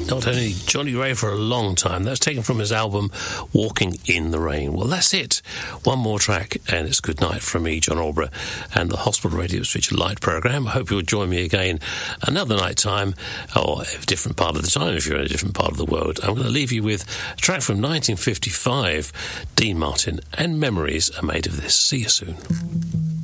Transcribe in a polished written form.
Not only Johnny Ray for a long time. That's taken from his album Walking in the Rain. Well, that's it. One more track, and it's good night from me, John Alborough, and the Hospital Radio Switch Light programme. I hope you'll join me again another night time, or a different part of the time if you're in a different part of the world. I'm going to leave you with a track from 1955, Dean Martin, and Memories Are Made of This. See you soon.